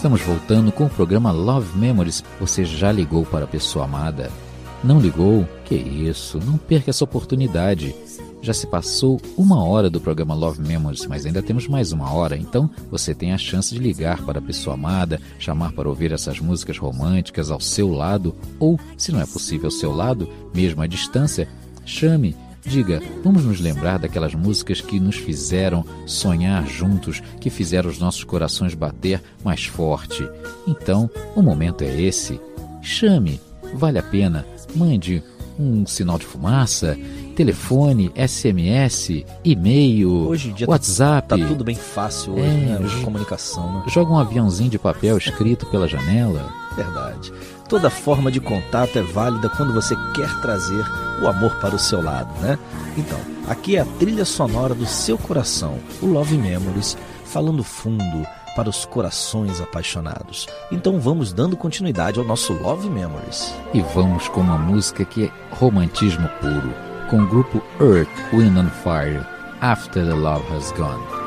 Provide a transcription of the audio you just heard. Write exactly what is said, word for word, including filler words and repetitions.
Estamos voltando com o programa Love Memories. Você já ligou para a pessoa amada? Não ligou? Que isso, não perca essa oportunidade. Já se passou uma hora do programa Love Memories, mas ainda temos mais uma hora, então você tem a chance de ligar para a pessoa amada, chamar para ouvir essas músicas românticas ao seu lado, ou, se não é possível ao seu lado, mesmo à distância, chame, diga, vamos nos lembrar daquelas músicas que nos fizeram sonhar juntos, que fizeram os nossos corações bater mais forte. Então, o momento é esse. Chame, vale a pena, mande um sinal de fumaça, telefone, S M S, e-mail, hoje em dia WhatsApp. Tá, tá tudo bem fácil hoje, é, né? Hoje, comunicação, né? Joga um aviãozinho de papel escrito pela janela. Verdade. Toda forma de contato é válida quando você quer trazer o amor para o seu lado, né? Então, aqui é a trilha sonora do seu coração, o Love Memories, falando fundo para os corações apaixonados. Então vamos dando continuidade ao nosso Love Memories. E vamos com uma música que é romantismo puro, com o grupo Earth, Wind and Fire, After the Love Has Gone.